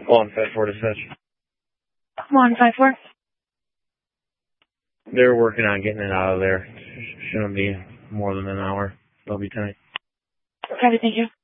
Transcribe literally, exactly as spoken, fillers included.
One five four dispatch. One five four. They're working on getting it out of there. Shouldn't be more than an hour. They'll be tight. Okay, thank you.